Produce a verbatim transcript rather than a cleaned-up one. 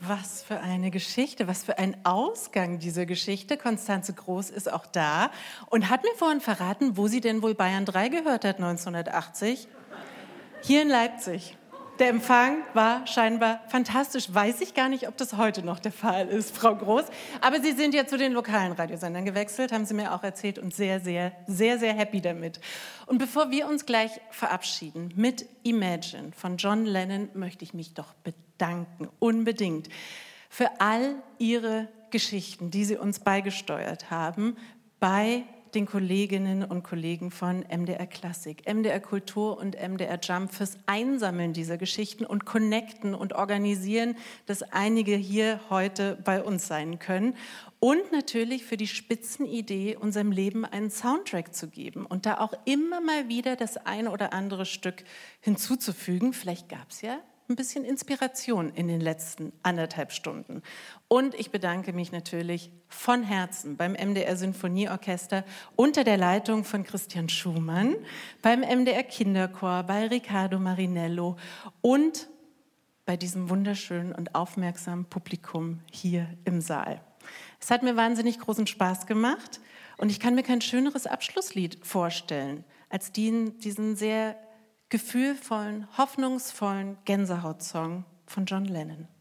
Was für eine Geschichte, was für ein Ausgang dieser Geschichte. Konstanze Groß ist auch da und hat mir vorhin verraten, wo sie denn wohl Bayern drei gehört hat neunzehnhundertachtzig. Hier in Leipzig. Der Empfang war scheinbar fantastisch. Weiß ich gar nicht, ob das heute noch der Fall ist, Frau Groß. Aber Sie sind ja zu den lokalen Radiosendern gewechselt, haben Sie mir auch erzählt, und sehr, sehr, sehr, sehr happy damit. Und bevor wir uns gleich verabschieden mit Imagine von John Lennon, möchte ich mich doch bedanken, unbedingt, für all Ihre Geschichten, die Sie uns beigesteuert haben bei den Kolleginnen und Kollegen von M D R Klassik, M D R Kultur und M D R Jump fürs Einsammeln dieser Geschichten und Connecten und Organisieren, dass einige hier heute bei uns sein können. Und natürlich für die Spitzenidee, unserem Leben einen Soundtrack zu geben und da auch immer mal wieder das eine oder andere Stück hinzuzufügen. Vielleicht gab es ja ein bisschen Inspiration in den letzten anderthalb Stunden. Und ich bedanke mich natürlich von Herzen beim M D R Sinfonieorchester unter der Leitung von Christian Schumann, beim M D R Kinderchor, bei Riccardo Marinello und bei diesem wunderschönen und aufmerksamen Publikum hier im Saal. Es hat mir wahnsinnig großen Spaß gemacht und ich kann mir kein schöneres Abschlusslied vorstellen, als diesen, diesen sehr gefühlvollen, hoffnungsvollen Gänsehautsong von John Lennon.